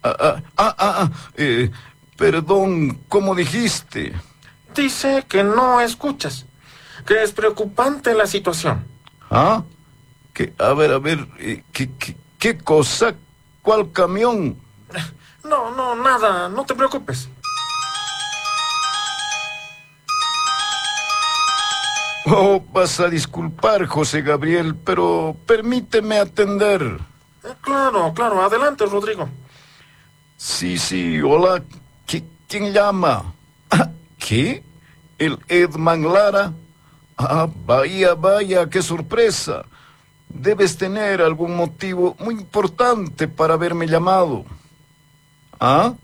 Perdón, ¿cómo dijiste? Dice que no escuchas, que es preocupante la situación. ¿Ah? A ver, ¿qué cosa? ¿Cuál camión? No, nada, no te preocupes. Oh, vas a disculpar, José Gabriel, pero permíteme atender. Claro, adelante, Rodrigo. Sí, hola. ¿Quién llama? ¿Qué? ¿El Edman Lara? Vaya, qué sorpresa. Debes tener algún motivo muy importante para haberme llamado. ¿Ah?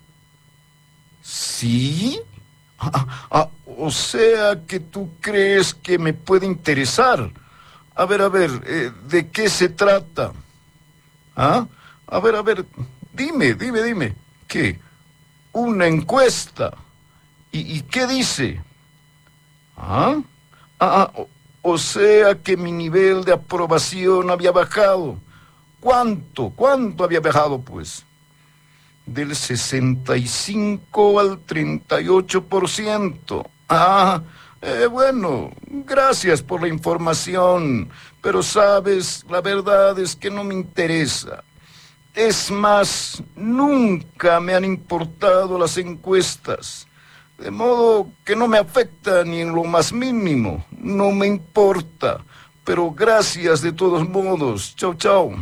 ¿Sí? O sea que tú crees que me puede interesar. A ver, ¿de qué se trata? ¿Ah? A ver, dime. ¿Qué? Una encuesta. ¿Y qué dice? ¿Ah? O sea que mi nivel de aprobación había bajado. ¿Cuánto había bajado, pues? Del 65 al 38%. Bueno, gracias por la información, pero sabes, la verdad es que no me interesa. Es más, nunca me han importado las encuestas, de modo que no me afecta ni en lo más mínimo, no me importa, pero gracias de todos modos. Chao.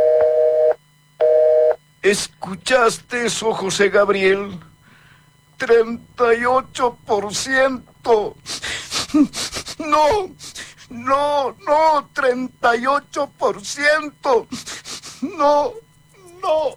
¿Escuchaste eso, José Gabriel? 38%. No, 38%. No.